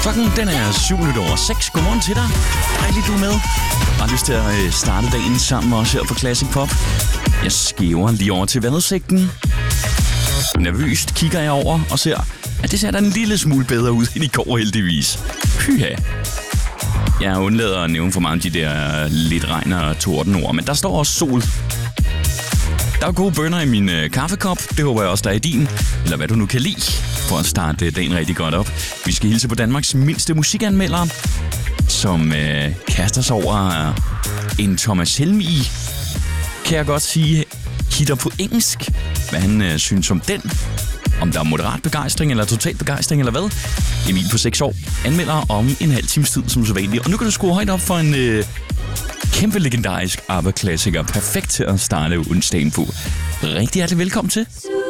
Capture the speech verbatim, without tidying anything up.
Klokken den er syv minutter over seks. Godmorgen til dig. Dejligt, du er med. Jeg har lyst til at starte dagen sammen med os her på Classic Pop. Jeg skæver lige over til vejrudsigten. Nervøst kigger jeg over og ser, at det ser da en lille smule bedre ud end i går heldigvis. Pyha. Jeg undlader at nævne for meget om de der lidt regn og tordenord, men der står også sol. Der er gode bønner i min øh, kaffekop. Det håber jeg også, der er i din. Eller hvad du nu kan lide, for at starte dagen rigtig godt op. Vi skal hilse på Danmarks mindste musikanmeldere, som øh, kaster sig over øh, en Thomas Helmig, kan jeg godt sige, hitter på engelsk. Hvad han øh, synes om den. Om der er moderat begejstring, eller total begejstring, eller hvad. Emil på seks år anmelder om en halv times tid, som så vanligt. Og nu kan du skrue højt op for en øh, kæmpe legendarisk ABBA-klassiker. Perfekt til at starte onsdagen på. Rigtig hjertelig velkommen til.